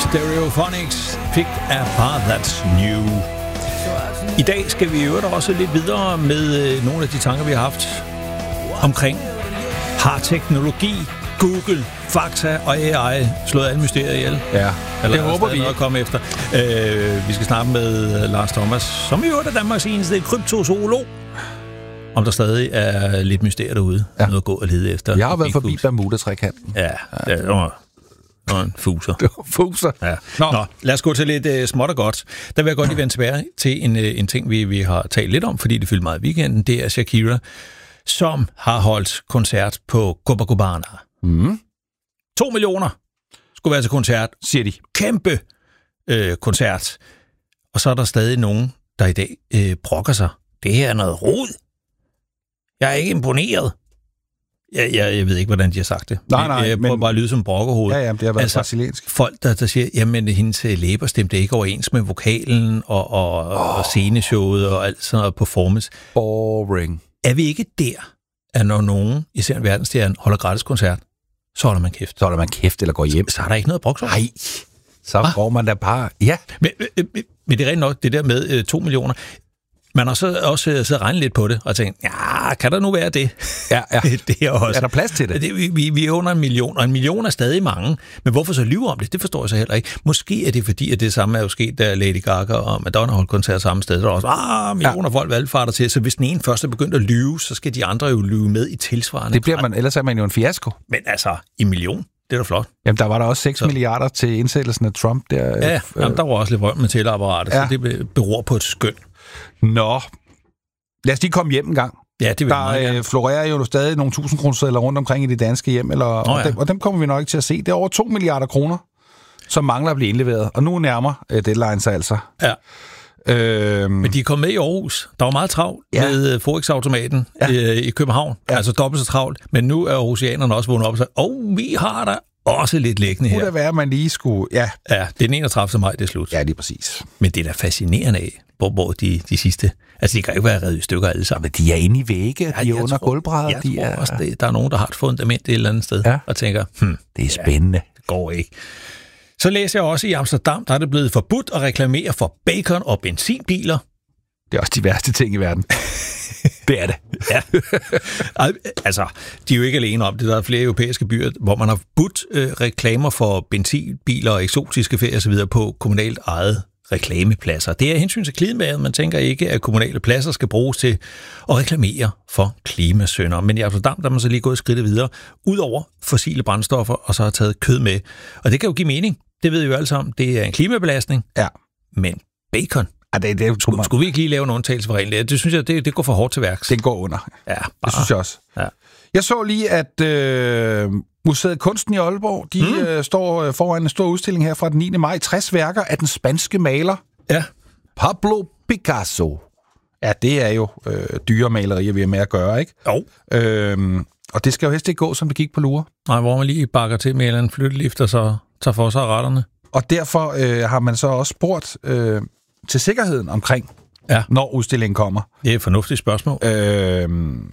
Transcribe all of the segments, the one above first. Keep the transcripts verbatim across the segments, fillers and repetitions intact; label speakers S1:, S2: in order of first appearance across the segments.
S1: Stereophonics, Pick a Path That's New. I dag skal vi jo også lidt videre med nogle af de tanker, vi har haft omkring har teknologi, Google, Fakta og A I slået alle mysterier ihjel.
S2: Ja,
S1: eller
S2: det håber vi.
S1: Noget at komme efter. Øh, vi skal snakke med Lars Thomas, som jo er Danmarks eneste kryptozoolog. Om der stadig er lidt mysterier derude. Ja. Noget at gå og lede efter.
S2: Jeg har været forbi Bermuda-trekanten.
S1: Ja, ja. Det var, det var en fuser.
S2: Det var fuser.
S1: Ja. Nå. Nå, lad os gå til lidt uh, småt og godt. Der vil jeg godt lige vende tilbage til en, uh, en ting, vi, vi har talt lidt om, fordi det fyldte meget i weekenden. Det er Shakira, som har holdt koncert på Copacabana.
S2: Mm.
S1: To millioner skulle være til koncert.
S2: Siger de.
S1: Kæmpe øh, koncert. Og så er der stadig nogen, der i dag øh, brokker sig. Det her er noget rod. Jeg er ikke imponeret. Jeg, jeg, jeg ved ikke, hvordan de har sagt det.
S2: Nej, nej.
S1: Jeg prøver
S2: men...
S1: bare at lyde som brokkerhoved.
S2: Ja, ja, det har været
S1: altså,
S2: brasiliansk.
S1: Folk, der, der siger, jamen, hendes læber stemte ikke overens med vokalen og, og, oh. og sceneshowet og alt sådan noget performance.
S2: Boring.
S1: Er vi ikke der, at når nogen, især en verdensstjerne, holder gratis koncert, så holder man kæft?
S2: Så holder man kæft eller går hjem.
S1: Så, så er der ikke noget brugt.
S2: Nej, så ah. går man da bare... Ja.
S1: Men, men, men det er rent nok, det der med øh, to millioner... Man har så også så regnet lidt på det og tænkt, ja, kan der nu være det?
S2: Ja, ja.
S1: det er, også,
S2: er der plads til det?
S1: det vi, vi er under en million, og en million er stadig mange. Men hvorfor så lyve om det? Det forstår jeg så heller ikke. Måske er det fordi, at det samme er jo sket, da Lady Gaga og Madonna holdt koncert samme sted. Der er også ah, millioner ja. folk valgfarter til. Så hvis den ene først er begyndt at lyve, så skal de andre jo lyve med i tilsvarende.
S2: Det bliver man, ellers er man jo en fiasko.
S1: Men altså, i million, det er da flot.
S2: Jamen, der var der også seks så. milliarder til indsættelsen af Trump. Der,
S1: ja, øh, jamen, der var også lidt vold med teleapparatet, ja. så det beror på et skøn.
S2: Nå, lad os lige komme hjem en gang.
S1: Ja, det vil
S2: der øh, florerer jo stadig nogle tusind kroner rundt omkring i de danske hjem, eller, oh, og, ja. dem, og dem kommer vi nok ikke til at se. Det er over to milliarder kroner, som mangler at blive indleveret. Og nu nærmer øh, deadline sig altså.
S1: Ja.
S2: Øhm,
S1: Men de er kommet med i Aarhus. Der var meget travlt ja. med Forex-automaten ja. øh, i København. Ja. Altså dobbelt så travlt. Men nu er aarhusianerne også vågnet op og sagt, åh, oh, vi har der også lidt liggende her.
S2: Det kunne da være, at man lige skulle... Ja,
S1: ja det er den enogtredivte maj, det er slut.
S2: Ja, lige præcis.
S1: Men det er da fascinerende af, hvor, hvor de, de sidste... Altså, de kan ikke være revet i stykker alle sammen.
S2: Men de er inde i vægge, ja, de er under gulvbrædder.
S1: Jeg
S2: de
S1: tror
S2: er...
S1: også, det, der er nogen, der har et fundament et eller andet sted, ja. og tænker, hmm,
S2: det er spændende.
S1: Ja, det går ikke. Så læser jeg også i Amsterdam, der er det blevet forbudt at reklamere for bacon og benzinbiler.
S2: Det er også de værste ting i verden. Det er det.
S1: Ja. Altså, de er jo ikke alene om det. Der er flere europæiske byer, hvor man har forbudt øh, reklamer for benzinbiler og eksotiske ferier osv. på kommunalt eget reklamepladser. Det er hensyn til klimaet. Man tænker ikke, at kommunale pladser skal bruges til at reklamere for klimasynder. Men i Amsterdam, der er man så lige gået skridtet videre, ud over fossile brændstoffer, og så har taget kød med. Og det kan jo give mening. Det ved I jo alle sammen. Det er en klimabelastning.
S2: Ja.
S1: Men bacon...
S2: Ja, det, det
S1: skulle, skulle vi ikke lige lave en undtagelse for reglen? Det synes jeg, det, det går for hårdt til værks.
S2: Den går under.
S1: Ja, bare.
S2: Det synes jeg også.
S1: Ja.
S2: Jeg så lige, at øh, Museet Kunsten i Aalborg, de hmm. øh, står foran en stor udstilling her fra den niende maj. tres værker af den spanske maler
S1: ja.
S2: Pablo Picasso. Ja, det er jo øh, dyre malerier, vi er med at gøre, ikke?
S1: Jo.
S2: Øhm, og det skal jo helst ikke gå, som det gik på lure.
S1: Nej, hvor man lige bakker til med en eller anden flyttelift, og så tager for sig retterne.
S2: Og derfor øh, har man så også spurgt... Øh, til sikkerheden omkring, ja. når udstillingen kommer.
S1: Det er et fornuftigt spørgsmål.
S2: Øh,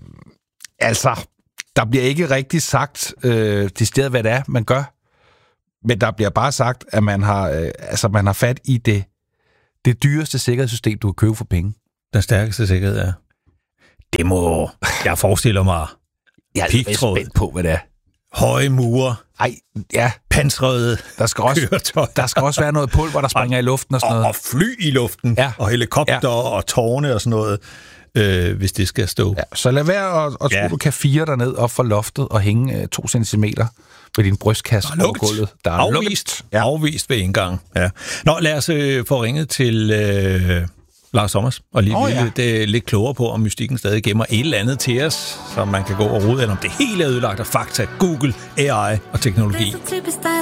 S2: altså, der bliver ikke rigtig sagt øh, til stedet, hvad det er, man gør. Men der bliver bare sagt, at man har, øh, altså, man har fat i det, det dyreste sikkerhedssystem, du kan købe for penge.
S1: Den stærkeste sikkerhed, ja. Det må... Jeg forestiller mig...
S2: Jeg er lidt spændt på, hvad det er.
S1: Høje mure.
S2: Ej, ja.
S1: Pansrede
S2: der skal også, køretøj. Der skal også være noget pulver, der springer og, i luften og sådan noget.
S1: Og fly i luften. Ja. Og helikopter ja. og tårne og sådan noget, øh, hvis det skal stå.
S2: Ja, så lad være at, at ja. tro, du kan fire derned op for loftet og hænge øh, to centimeter ved din brystkasse over gulvet.
S1: Der er afvist. Ja. Afvist ved indgang. Ja. Nå, lad os øh, få ringet til... Øh, Lars Thomas, og lige oh, ja. lidt, lidt klogere på, om mystikken stadig gemmer et eller andet til os, så man kan gå og rode, eller om det hele er ødelagt af fakta, Google, A I og teknologi.
S3: Det er så typisk dig